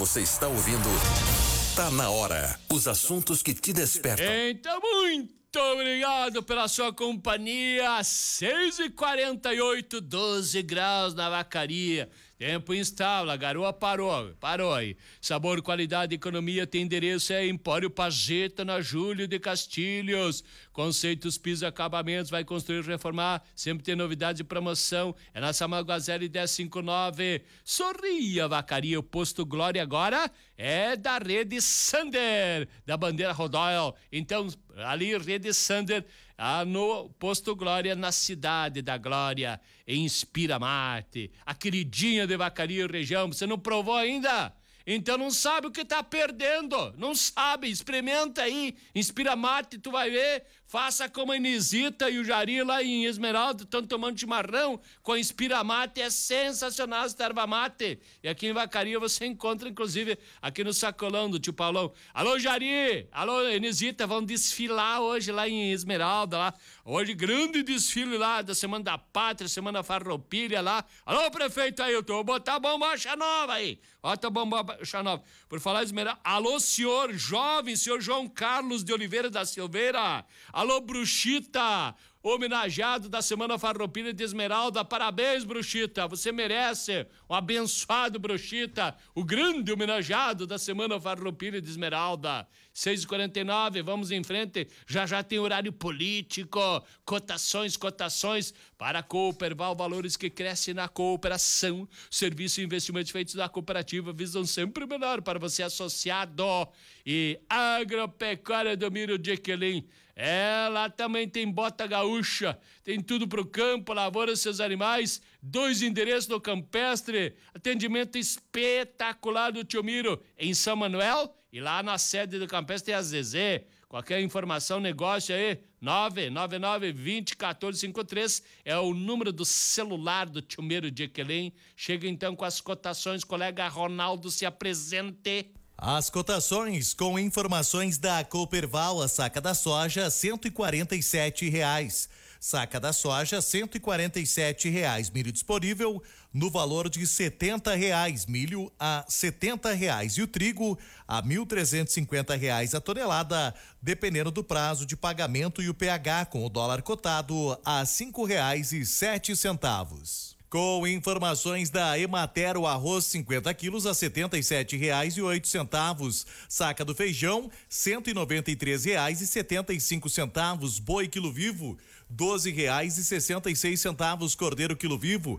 Você está ouvindo Tá na Hora. Os assuntos que te despertam. Então, muito obrigado pela sua companhia. 6h48, 12 graus na Vacaria. Tempo instável, a garoa parou aí. Sabor, qualidade, economia, tem endereço, é Empório Pajeta, na Júlio de Castilhos. Conceitos, piso, acabamentos, vai construir, reformar, sempre tem novidades e promoção. É na Samuel Guazelli 1059. Sorria, Vacaria, o posto Glória agora é da Rede Sander, da bandeira Rodoil. Então, ali, Rede Sander, no posto Glória, na Cidade da Glória, Inspira Mate, a queridinha de Vacaria e região. Você não provou ainda? Então não sabe o que tá perdendo, não sabe, experimenta aí, Inspira Mate, tu vai ver. Faça como a Inesita e o Jari lá em Esmeralda, estão tomando chimarrão com a Inspira Mate, é sensacional essa erva mate. E aqui em Vacaria você encontra, inclusive, aqui no Sacolão do Tio Paulão. Alô, Jari! Alô, Inesita, vão desfilar hoje lá em Esmeralda, lá. Hoje, grande desfile lá da Semana da Pátria, Semana Farroupilha lá. Alô, prefeito Ailton, vou botar bombacha nova aí. Bota bombacha nova. Por falar em Esmeralda, alô, senhor jovem, senhor João Carlos de Oliveira da Silveira. Alô, Bruxita, homenageado da Semana Farroupilha de Esmeralda. Parabéns, Bruxita, você merece. Um abençoado, Bruxita, o grande homenageado da Semana Farroupilha de Esmeralda. 6h49, vamos em frente. Já tem horário político, cotações para a Cooperval, valores que crescem na cooperação. Serviço e investimentos feitos na cooperativa visam sempre o melhor para você, associado. E Agropecuária do Miro de Quelim. Ela também tem bota gaúcha, tem tudo pro campo, lavoura seus animais, 2 endereços no Campestre, atendimento espetacular do Tio Miro em São Manuel e lá na sede do Campestre tem a Zezé. Qualquer informação, negócio aí, 999-20-1453 é o número do celular do Tio Miro de Quelim. Chega então com as cotações, colega Ronaldo, se apresente. As cotações com informações da Cooperval, a saca da soja, R$147. Saca da soja, R$147. Milho disponível no valor de R$70. Milho a R$70. E o trigo a R$1.350 a tonelada, dependendo do prazo de pagamento e o pH, com o dólar cotado a R$5,07. Com informações da Emater, o arroz 50 quilos a R$77,08. Saca do feijão, R$193,75. Boi quilo vivo, R$12,66. Cordeiro quilo vivo,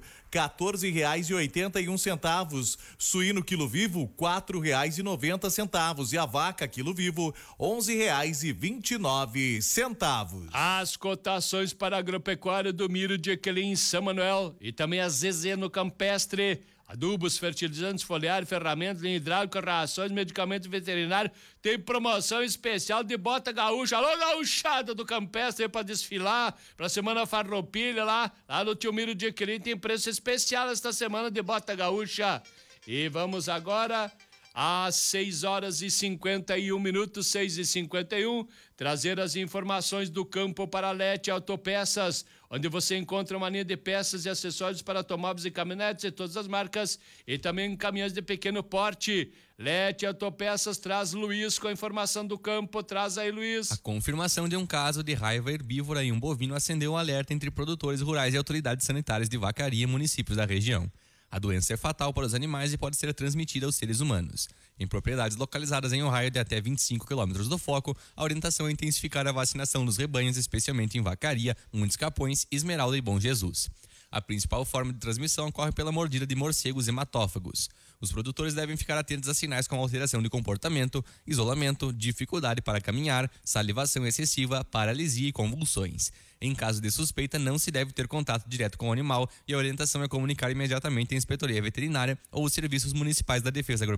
R$14,81. Suíno quilo vivo, R$4,90. E a vaca quilo vivo, R$11,29. As cotações para a Agropecuária do Miro de Quelim em São Manuel e também a Zezé no Campestre. Adubos, fertilizantes, foliário, ferramentas, linha hidráulica, rações, medicamentos veterinários. Tem promoção especial de bota gaúcha. Alô, gaúchada do Campestre para desfilar pra Semana Farroupilha lá no Tio Miro de Quelim. Tem preço especial esta semana de bota gaúcha. E vamos agora às 6h51, 6h51, trazer as informações do campo para Lete Autopeças, onde você encontra uma linha de peças e acessórios para automóveis e caminhonetes de todas as marcas e também caminhões de pequeno porte. Lete Autopeças traz Luiz com a informação do campo. Traz aí, Luiz. A confirmação de um caso de raiva herbívora em um bovino acendeu um alerta entre produtores rurais e autoridades sanitárias de Vacaria e municípios da região. A doença é fatal para os animais e pode ser transmitida aos seres humanos. Em propriedades localizadas em um raio de até 25 km do foco, a orientação é intensificar a vacinação dos rebanhos, especialmente em Vacaria, Muitos Capões, Esmeralda e Bom Jesus. A principal forma de transmissão ocorre pela mordida de morcegos hematófagos. Os produtores devem ficar atentos a sinais como alteração de comportamento, isolamento, dificuldade para caminhar, salivação excessiva, paralisia e convulsões. Em caso de suspeita, não se deve ter contato direto com o animal e a orientação é comunicar imediatamente a inspetoria veterinária ou os serviços municipais da Defesa Agropecuária.